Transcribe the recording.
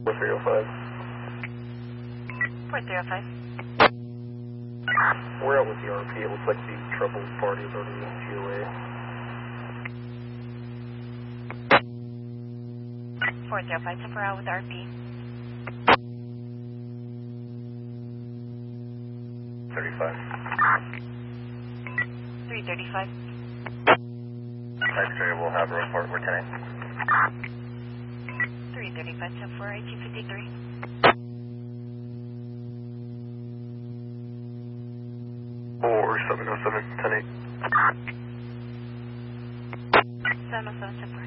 4305. 4305. We're out with the RP. It looks like the troubled party is already GOA. 4305, 10-4 out with RP. 35. 335. X-ray will have a report. We're 10-8. 335, 10-4, 1853. Or 707, 10-8. 707, 10-4.